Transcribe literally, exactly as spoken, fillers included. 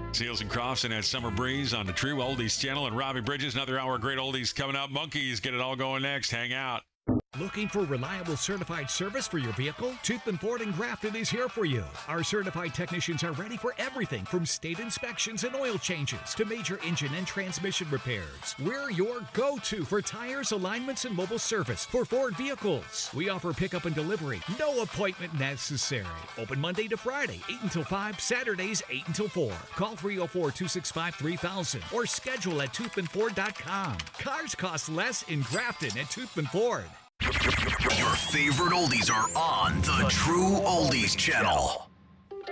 Seals and Crofton at Summer Breeze on the True Oldies channel, and Robbie Bridges, another hour of great oldies coming up. Monkeys, get it all going next. Hang out. Looking for reliable certified service for your vehicle? Toothman Ford in Grafton is here for you. Our certified technicians are ready for everything from state inspections and oil changes to major engine and transmission repairs. We're your go-to for tires, alignments, and mobile service for Ford vehicles. We offer pickup and delivery. No appointment necessary. Open Monday to Friday, eight until five, Saturdays, eight until four. Call three oh four, two six five, three thousand or schedule at toothman ford dot com. Cars cost less in Grafton at Toothman Ford. Your favorite oldies are on the True Oldies channel.